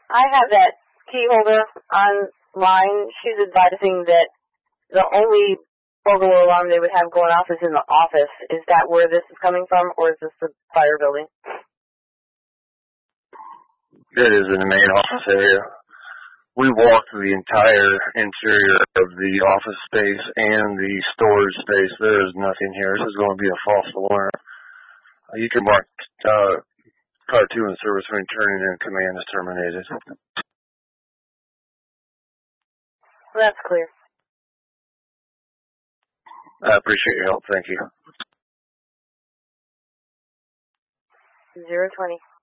I have that key holder online. She's advising that the only burglar alarm they would have going off is in the office. Is that where this is coming from, or is this the fire building? It is in the main office area. We walked the entire interior of the office space and the storage space. There is nothing here. This is going to be a false alarm. You can mark car 2 in service when turning in, command is terminated. Well, that's clear. I appreciate your help. Thank you. 020.